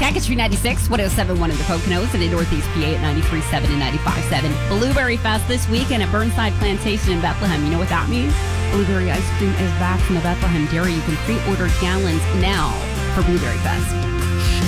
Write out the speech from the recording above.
Back at 396, 107.1 in the Poconos, and in Northeast PA at 93.7 and 95.7. Blueberry Fest this weekend at Burnside Plantation in Bethlehem. You know what that means? Blueberry ice cream is back from the Bethlehem Dairy. You can pre-order gallons now for Blueberry Fest.